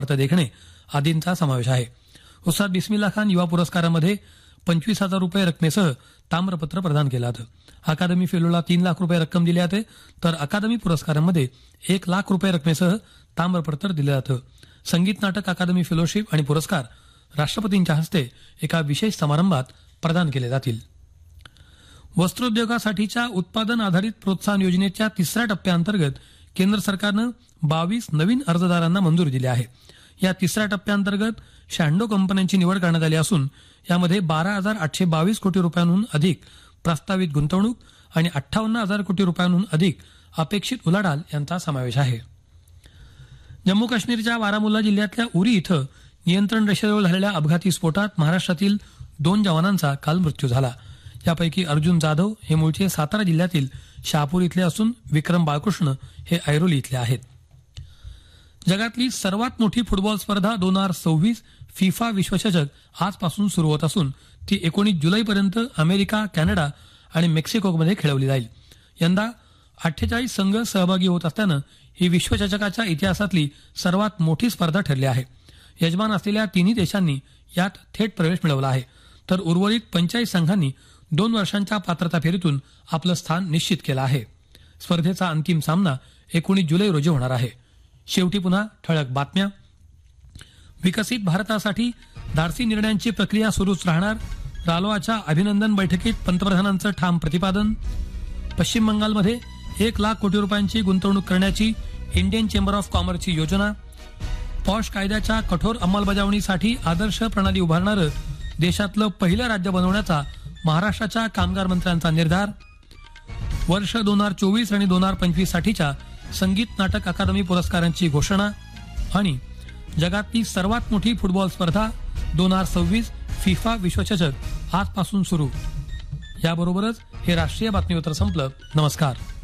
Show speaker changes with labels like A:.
A: देखणे आदींचा समावेश आहे. उस्ताद बिस्मिल्ला खान युवा पुरस्कारामध्ये 25,000 रुपये रकमेसह ताम्रपत्र प्रदान केलं जातं. अकादमी फेलोला 3 लाख रुपये रक्कम दिली जाते, तर अकादमी पुरस्कारांमध्ये 1 लाख रुपये रकमेसह ताम्रपत्र दिलं जातं. संगीत नाटक अकादमी फेलोशिप आणि पुरस्कार राष्ट्रपतींच्या हस्ते एका विशेष समारंभात प्रदान केले जातील. वस्त्रोद्योगासाठीच्या उत्पादन आधारित प्रोत्साहन योजनेच्या 3ऱ्या टप्प्याअंतर्गत केंद्र सरकारनं 22 नवीन अर्जदारांना मंजुरी दिली आहे. या 3ऱ्या टप्प्याअंतर्गत 96 कंपन्यांची निवड करण्यात आली असून यामध्ये 12,822 कोटी रुपयांहून अधिक प्रस्तावित गुंतवणूक आणि 58,000 कोटी रुपयांहून अधिक अपेक्षित उलाढाल यांचा समावेश आहे. जम्मू काश्मीरच्या बारामुल्ला जिल्ह्यातल्या उरी इथं नियंत्रण रेषेजवळ झालेल्या अपघाती स्फोटात महाराष्ट्रातील 2 जवानांचा काल मृत्यू झाला. यापैकी अर्जुन जाधव हे मूळचे सातारा जिल्ह्यातील शहापूर इथले असून विक्रम बाळकृष्ण हे ऐरोली इथले आहेत. जगातली सर्वात मोठी फुटबॉल स्पर्धा 2026 फिफा विश्वचषक आजपासून सुरू होत असून ती 19 जुलैपर्यंत अमेरिका, कॅनडा आणि मेक्सिकोमध्ये खेळवली जाईल. यंदा 48 संघ सहभागी होत असल्यानं ही विश्वचषकाच्या इतिहासातली सर्वात मोठी स्पर्धा ठरली आहे. यजमान असलेल्या तिन्ही देशांनी यात थेट प्रवेश मिळवला आहे, तर उर्वरित 45 संघांनी 2 वर्षांच्या पात्रता फेरीतून आपलं स्थान निश्चित केलं आहे. स्पर्धेचा अंतिम सामना 19 जुलै रोजी होणार आहे. शेवटी पुन्हा ठळक बातम्या. विकसित भारतासाठी धाडसी निर्णयांची प्रक्रिया सुरूच राहणार. रालोआच्या अभिनंदन बैठकीत पंतप्रधानांचं ठाम प्रतिपादन. पश्चिम बंगालमध्ये 1 लाख कोटी रुपयांची गुंतवणूक करण्याची इंडियन चेंबर ऑफ कॉमर्सची योजना. पॉश कायद्याच्या कठोर अंमलबजावणीसाठी आदर्श प्रणाली उभारणारं देशातलं पहिलं राज्य बनवण्याचा महाराष्ट्राच्या कामगार मंत्र्यांचा निर्धार. वर्ष 2024 आणि 2025 साठीच्या संगीत नाटक अकादमी पुरस्कारांची घोषणा. आणि जगातली सर्वात मोठी फुटबॉल स्पर्धा 2026 फिफा विश्वचषक आजपासून सुरू. याबरोबरच हे राष्ट्रीय बातमीपत्र संपलं. नमस्कार.